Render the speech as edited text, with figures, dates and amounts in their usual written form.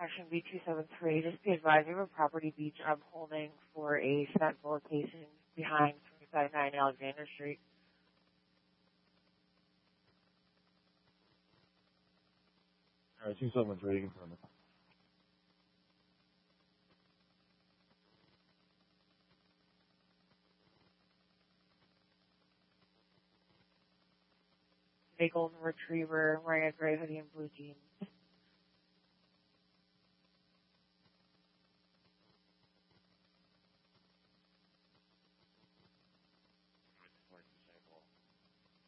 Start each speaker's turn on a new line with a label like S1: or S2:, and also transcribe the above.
S1: Action B273, just be advised, we have a property beach I'm holding for a sentinel location behind 259 Alexander Street.
S2: All right, 273, confirm it.
S1: A golden retriever wearing a gray hoodie and blue jeans.